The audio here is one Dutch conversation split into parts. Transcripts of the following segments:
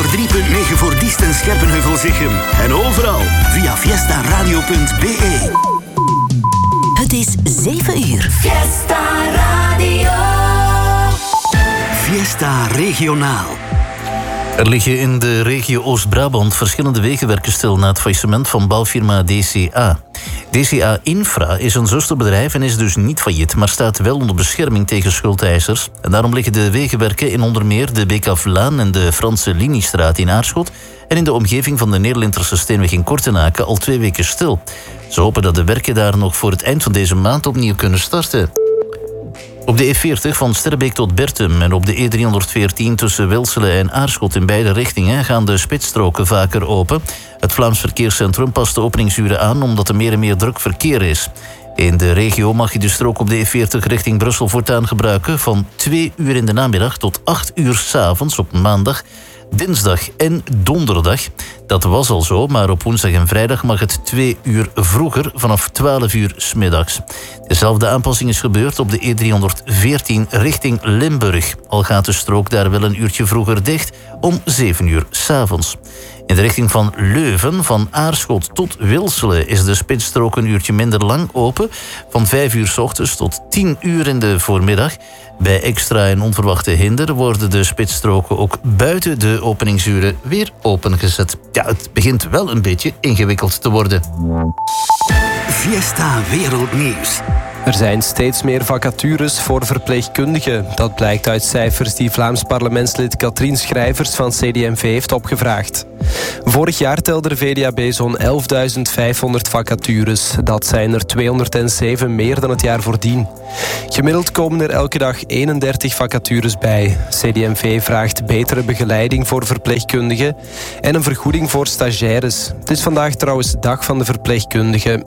103.9 voor Diest en Scherpenheuvel-Zichem. En overal via fiestaradio.be. Het is 7 uur. Fiesta Radio. Fiesta Regionaal. Er liggen in de regio Oost-Brabant verschillende wegenwerken stil na het faillissement van bouwfirma DCA. DCA Infra is een zusterbedrijf en is dus niet failliet, maar staat wel onder bescherming tegen schuldeisers. En daarom liggen de wegenwerken in onder meer de Bekavlaan en de Franse Liniestraat in Aarschot en in de omgeving van de Nederlinterse Steenweg in Kortenaken al 2 weken stil. Ze hopen dat de werken daar nog voor het eind van deze maand opnieuw kunnen starten. Op de E40 van Sterrebeek tot Bertum en op de E314 tussen Wilselen en Aarschot in beide richtingen gaan de spitsstroken vaker open. Het Vlaams Verkeerscentrum past de openingsuren aan omdat er meer en meer druk verkeer is. In de regio mag je de strook op de E40 richting Brussel voortaan gebruiken van 2 uur in de namiddag tot 8 uur 's avonds op maandag, dinsdag en donderdag. Dat was al zo, maar op woensdag en vrijdag mag het 2 uur vroeger vanaf 12 uur 's middags. Dezelfde aanpassing is gebeurd op de E314 richting Limburg. Al gaat de strook daar wel een uurtje vroeger dicht, om 7 uur 's avonds. In de richting van Leuven, van Aarschot tot Wilselen, is de spitsstrook een uurtje minder lang open, van 5 uur 's ochtends tot 10 uur in de voormiddag. Bij extra en onverwachte hinder worden de spitsstroken ook buiten de openingsuren weer opengezet. Ja, het begint wel een beetje ingewikkeld te worden. Fiesta Wereldnieuws. Er zijn steeds meer vacatures voor verpleegkundigen. Dat blijkt uit cijfers die Vlaams parlementslid Katrien Schrijvers van CD&V heeft opgevraagd. Vorig jaar telde de VDAB zo'n 11.500 vacatures. Dat zijn er 207 meer dan het jaar voordien. Gemiddeld komen er elke dag 31 vacatures bij. CD&V vraagt betere begeleiding voor verpleegkundigen en een vergoeding voor stagiaires. Het is vandaag trouwens dag van de verpleegkundigen.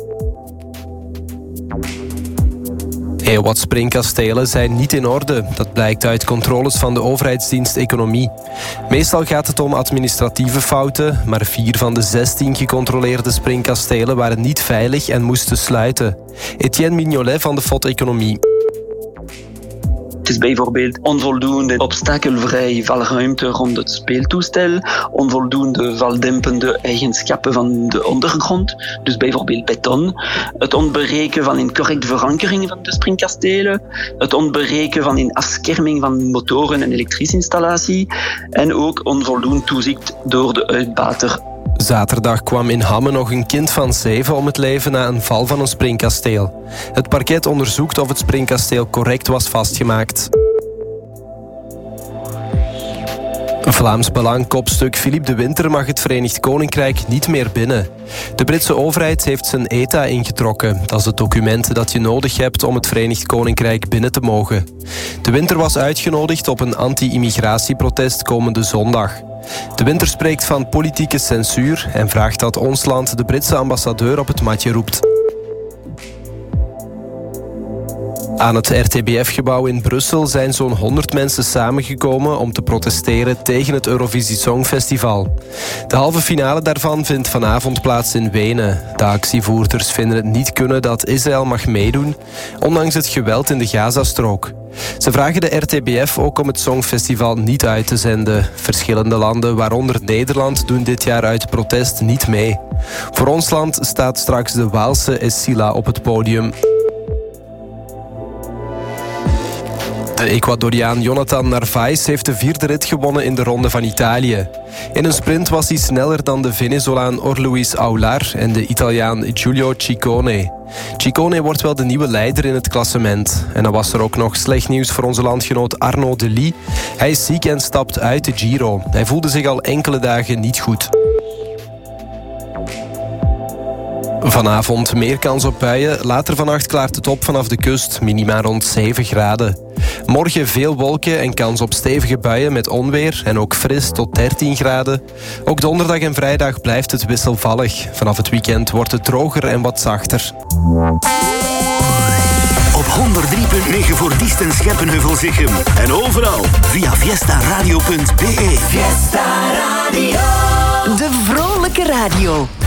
Heel wat springkastelen zijn niet in orde. Dat blijkt uit controles van de overheidsdienst Economie. Meestal gaat het om administratieve fouten, maar 4 van de 16 gecontroleerde springkastelen waren niet veilig en moesten sluiten. Etienne Mignolet van de FOD Economie. Het is bijvoorbeeld onvoldoende obstakelvrij valruimte rond het speeltoestel, onvoldoende valdempende eigenschappen van de ondergrond, dus bijvoorbeeld beton, het ontbreken van een correcte verankering van de springkastelen, het ontbreken van een afscherming van motoren en elektrische installatie en ook onvoldoende toezicht door de uitbater. Zaterdag kwam in Hamme nog een kind van 7 om het leven na een val van een springkasteel. Het parket onderzoekt of het springkasteel correct was vastgemaakt. Vlaams Belang-kopstuk Philippe de Winter mag het Verenigd Koninkrijk niet meer binnen. De Britse overheid heeft zijn ETA ingetrokken. Dat is het document dat je nodig hebt om het Verenigd Koninkrijk binnen te mogen. De Winter was uitgenodigd op een anti-immigratieprotest komende zondag. De Winter spreekt van politieke censuur en vraagt dat ons land de Britse ambassadeur op het matje roept. Aan het RTBF-gebouw in Brussel zijn zo'n 100 mensen samengekomen om te protesteren tegen het Eurovisie Songfestival. De halve finale daarvan vindt vanavond plaats in Wenen. De actievoerders vinden het niet kunnen dat Israël mag meedoen, ondanks het geweld in de Gazastrook. Ze vragen de RTBF ook om het Songfestival niet uit te zenden. Verschillende landen, waaronder Nederland, doen dit jaar uit protest niet mee. Voor ons land staat straks de Waalse Essila op het podium. De Ecuadoriaan Jonathan Narvaez heeft de 4e rit gewonnen in de Ronde van Italië. In een sprint was hij sneller dan de Venezolaan Orluis Aular en de Italiaan Giulio Ciccone. Ciccone wordt wel de nieuwe leider in het klassement. En dan was er ook nog slecht nieuws voor onze landgenoot Arnaud Delis. Hij is ziek en stapt uit de Giro. Hij voelde zich al enkele dagen niet goed. Vanavond meer kans op buien. Later vannacht klaart het op vanaf de kust. Minima rond 7 graden. Morgen veel wolken en kans op stevige buien met onweer. En ook fris tot 13 graden. Ook donderdag en vrijdag blijft het wisselvallig. Vanaf het weekend wordt het droger en wat zachter. Op 103.9 voor Diest en Scherpenheuvel-Zichem. En overal via fiestaradio.be. Fiesta Radio. De vrolijke radio.